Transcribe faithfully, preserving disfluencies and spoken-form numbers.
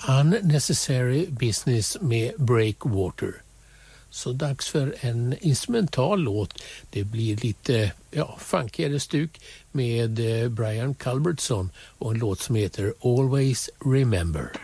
Unnecessary Business med Breakwater. Så dags för en instrumental låt. Det blir lite ja, funkigare stuk med Brian Culbertson och en låt som heter Always Remember.